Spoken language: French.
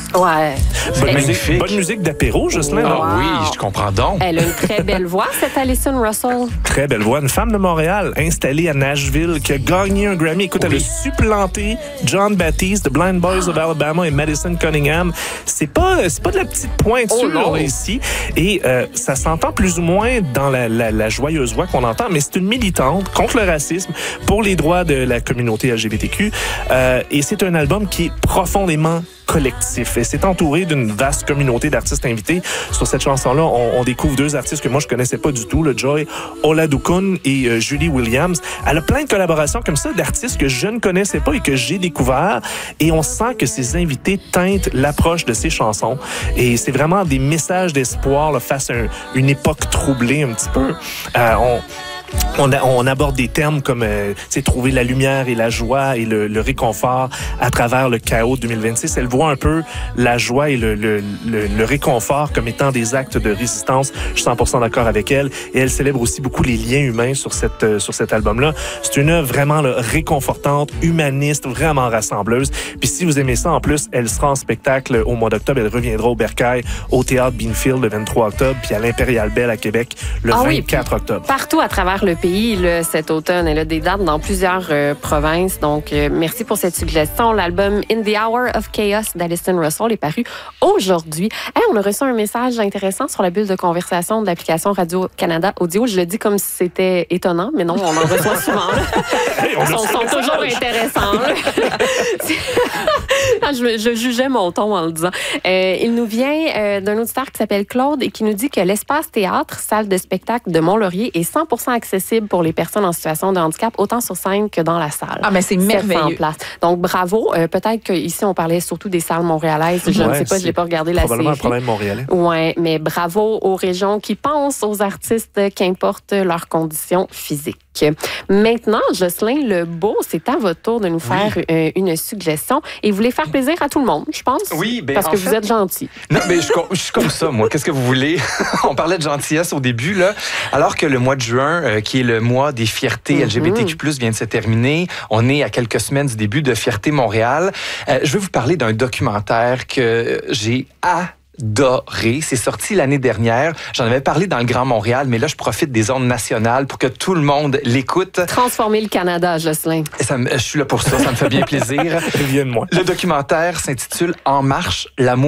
Ouais. Bonne musique d'apéro, Jocelyn. Ah Wow. oui, je comprends donc. Elle a une très belle voix, cette Alison Russell. Très belle voix. Une femme de Montréal, installée à Nashville, qui a gagné un Grammy. Écoute, elle a supplanté John Batiste, The Blind Boys of Alabama et Madison Cunningham. C'est pas de la petite pointure là, ici. Et ça s'entend plus ou moins dans la joyeuse voix qu'on entend, mais c'est une militante contre le racisme, pour les droits de la communauté LGBTQ. Et c'est un album qui est profondément collectif. Et c'est entouré d'une vaste communauté d'artistes invités. Sur cette chanson-là, on découvre deux artistes que moi, je connaissais pas du tout, le Joy Oladokun et Julie Williams. Elle a plein de collaborations comme ça d'artistes que je ne connaissais pas et que j'ai découvert. Et on sent que ces invités teintent l'approche de ces chansons. Et c'est vraiment des messages d'espoir là, face à une époque troublée un petit peu. On aborde des termes comme trouver la lumière et la joie et le réconfort à travers le chaos de 2026. Elle voit un peu la joie et le réconfort comme étant des actes de résistance. Je suis 100% d'accord avec elle. Et elle célèbre aussi beaucoup les liens humains sur cet album-là. C'est une œuvre vraiment là, réconfortante, humaniste, vraiment rassembleuse. Puis si vous aimez ça, en plus, elle sera en spectacle au mois d'octobre. Elle reviendra au Bercail, au Théâtre Beanfield le 23 octobre, puis à l'Impérial Belle à Québec le 24 octobre. Partout à travers le pays là, cet automne. Elle a des dates dans plusieurs provinces. Donc, merci pour cette suggestion. L'album In the Hour of Chaos d'Alison Russell est paru aujourd'hui. Hey, on a reçu un message intéressant sur la bulle de conversation de l'application Radio-Canada Audio. Je le dis comme si c'était étonnant, mais non, on en reçoit souvent. Hey, Ils sont toujours intéressants. Je jugeais mon ton en le disant. Il nous vient d'un auditeur qui s'appelle Claude et qui nous dit que l'espace théâtre, salle de spectacle de Mont-Laurier, est 100% accessible pour les personnes en situation de handicap, autant sur scène que dans la salle. Ah, mais c'est merveilleux. Place. Donc, bravo. Peut-être qu'ici, on parlait surtout des salles montréalaises. Je ne sais pas, je n'ai pas regardé la série. Probablement un problème montréalais. Oui, mais bravo aux régions qui pensent aux artistes, qu'importe leurs conditions physiques. Maintenant, Jocelyn Lebeau, c'est à votre tour de nous faire une suggestion. Et vous voulez faire plaisir à tout le monde, je pense. Oui, parce que vous êtes gentil. Non, mais je suis comme ça, moi. Qu'est-ce que vous voulez? On parlait de gentillesse au début, là. Alors que le mois de juin, qui est le mois des fiertés LGBTQ+, vient de se terminer. On est à quelques semaines du début de Fierté Montréal. Je vais vous parler d'un documentaire que j'ai adoré. C'est sorti l'année dernière. J'en avais parlé dans le Grand Montréal, mais là, je profite des ondes nationales pour que tout le monde l'écoute. Transformer le Canada, Jocelyn. Je suis là pour ça. Ça me fait bien plaisir. Viens de moi. Le documentaire s'intitule En marche, l'amour